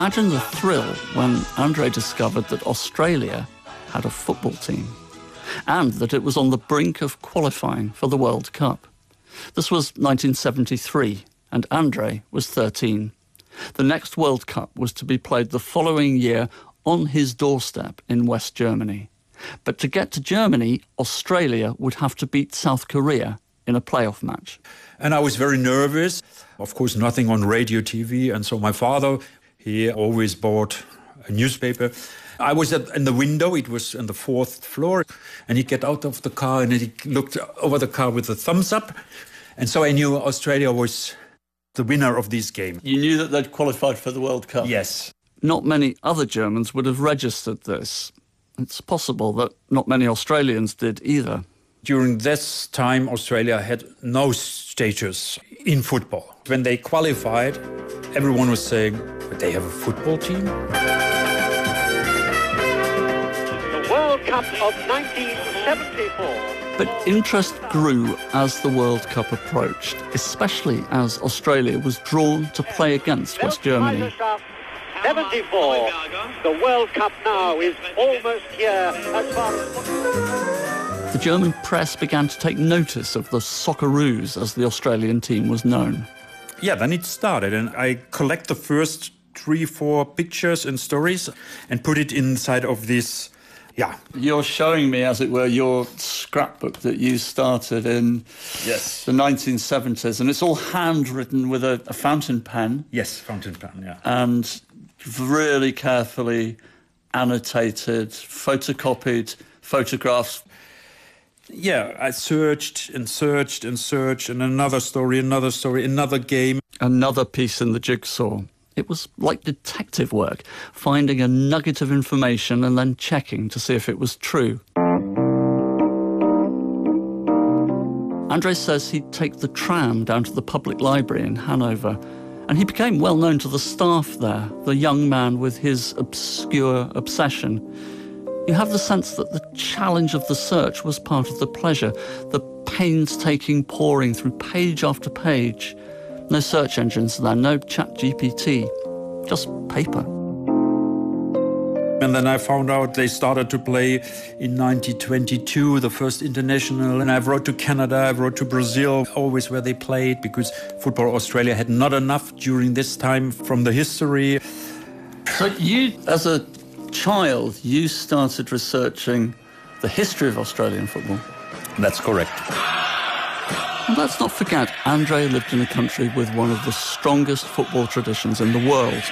Imagine the thrill when Andre discovered that Australia had a football team and that it was on the brink of qualifying for the World Cup. This was 1973 and Andre was 13. The next World Cup was to be played the following year on his doorstep in West Germany. But to get to Germany, Australia would have to beat South Korea in a playoff match. And I was very nervous. Of course, nothing on radio, TV. And so my father, he always bought a newspaper. I was in the window, it was on the 4th floor, and he got out of the car and he looked over the car with a thumbs up. And so I knew Australia was the winner of this game. You knew that they'd qualified for the World Cup? Yes. Not many other Germans would have registered this. It's possible that not many Australians did either. During this time, Australia had no status in football. When they qualified, everyone was saying, but they have a football team? The World Cup of 1974. But interest grew as the World Cup approached, especially as Australia was drawn to play against West Germany. 74. The World Cup now is almost here as far as... The German press began to take notice of the Socceroos, as the Australian team was known. Yeah, then it started, and I collect the first 3-4 pictures and stories and put it inside of this, yeah. You're showing me, as it were, your scrapbook that you started in the 1970s, and it's all handwritten with a fountain pen. Yes, fountain pen, yeah. And really carefully annotated, photocopied photographs. Yeah, I searched and searched and searched, and another story, another game. Another piece in the jigsaw. It was like detective work, finding a nugget of information and then checking to see if it was true. Andre says he'd take the tram down to the public library in Hanover, and he became well known to the staff there, the young man with his obscure obsession. You have the sense that the challenge of the search was part of the pleasure, the painstaking poring through page after page. No search engines then, no ChatGPT, just paper. And then I found out they started to play in 1922, the first international. And I wrote to Canada, I wrote to Brazil, always where they played, because Football Australia had not enough during this time from the history. So you, as a child, you started researching the history of Australian football. That's correct. And let's not forget, Andre lived in a country with one of the strongest football traditions in the world.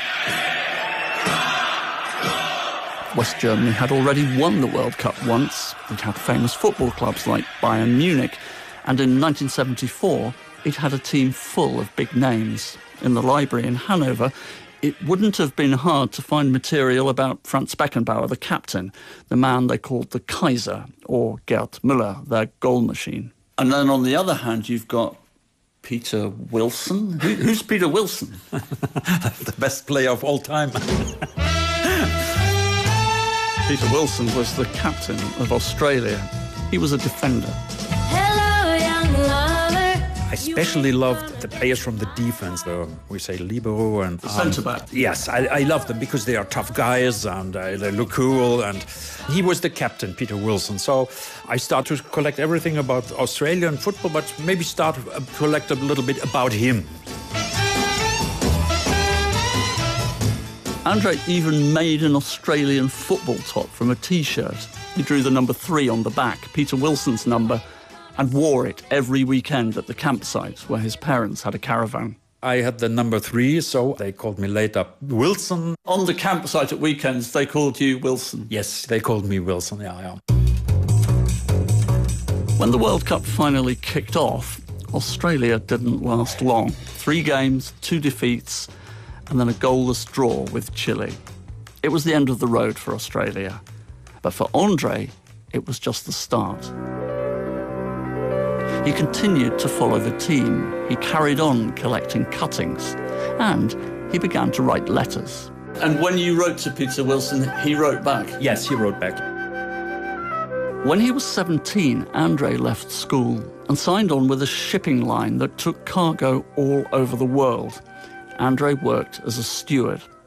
West Germany had already won the World Cup once. It had famous football clubs like Bayern Munich. And in 1974, it had a team full of big names. In the library in Hanover, it wouldn't have been hard to find material about Franz Beckenbauer, the captain, the man they called the Kaiser, or Gerd Müller, their goal machine. And then on the other hand, you've got Peter Wilson. Who's Peter Wilson? The best player of all time. Peter Wilson was the captain of Australia. He was a defender. Hello, young lover. I especially loved the players from the defense, we say libero and centre-back. Yes, I love them because they are tough guys and they look cool. And he was the captain, Peter Wilson. So I started to collect everything about Australian football, but maybe start to collect a little bit about him. Andre even made an Australian football top from a T-shirt. He drew the number 3 on the back, Peter Wilson's number, and wore it every weekend at the campsite where his parents had a caravan. I had the number 3, so they called me later Wilson. On the campsite at weekends, they called you Wilson? Yes, they called me Wilson, yeah. When the World Cup finally kicked off, Australia didn't last long. 3 games, 2 defeats, and then a goalless draw with Chile. It was the end of the road for Australia. But for Andre, it was just the start. He continued to follow the team. He carried on collecting cuttings, and he began to write letters. And when you wrote to Peter Wilson, he wrote back? Yes, he wrote back. When he was 17, Andre left school and signed on with a shipping line that took cargo all over the world. Andre worked as a steward.